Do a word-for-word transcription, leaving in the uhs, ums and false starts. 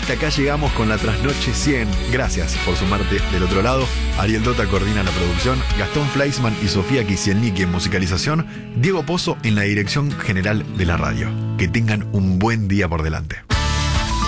hasta acá llegamos con la Trasnoche cien. Gracias por sumarte del otro lado. Ariel Dota coordina la producción, Gastón Fleischmann y Sofía Kisielniki en musicalización, Diego Pozo en la dirección general de la radio. Que tengan un buen día por delante.